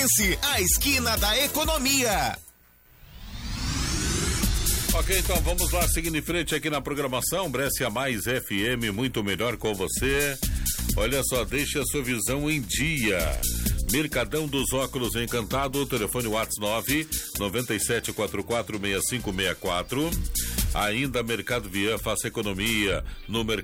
A esquina da economia. Ok, então vamos lá, seguindo em frente aqui na programação, Brescia Mais FM, muito melhor com você. Olha só, deixe a sua visão em dia. Mercadão dos Óculos Encantado, telefone WhatsApp 997446564. Ainda Mercado Vian, faça economia no Mercado